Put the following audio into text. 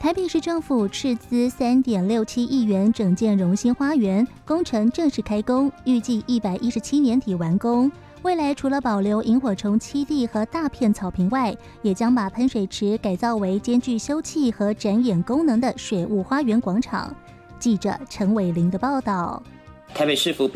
台北市政府斥资3.67亿元整建荣兴花园，工程正式开工，预计117年底完工。未来除了保留萤火虫栖地和大片草坪外，也将把喷水池改造为兼具休憩和展演功能的水雾花园广场。记者陈伟玲的报道。 台北市府